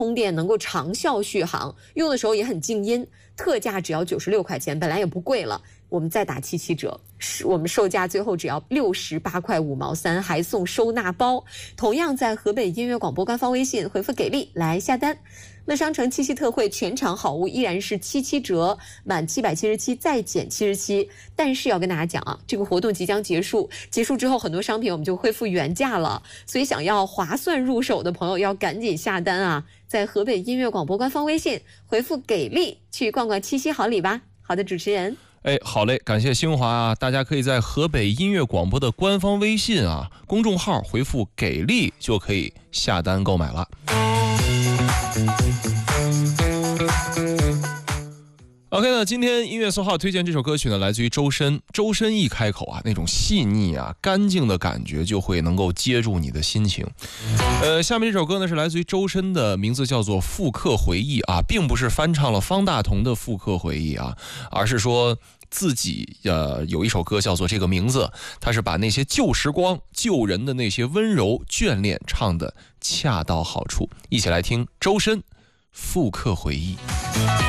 充电能够长效续航，用的时候也很静音，特价只要96块钱，本来也不贵了，我们再打77折，我们售价最后只要68块5毛3，还送收纳包。同样在河北音乐广播官方微信回复给力来下单。乐商城七夕特惠全场好物依然是77折，满777再减77。但是要跟大家讲啊，这个活动即将结束，结束之后很多商品我们就恢复原价了，所以想要划算入手的朋友要赶紧下单啊！在河北音乐广播官方微信回复给力，去逛逛七夕好礼吧。好的，主持人。 好嘞，感谢兴华啊！大家可以在河北音乐广播的官方微信啊公众号回复给力，就可以下单购买了。OK 呢，今天音乐4号推荐这首歌曲呢，来自于周深。周深一开口啊，那种细腻啊、干净的感觉就会能够接住你的心情。下面这首歌呢是来自于周深的，名字叫做《复刻回忆》啊，并不是翻唱了方大同的《复刻回忆》啊，而是说自己有一首歌叫做这个名字，他是把那些旧时光、旧人的那些温柔眷恋唱得恰到好处。一起来听周深《复刻回忆》。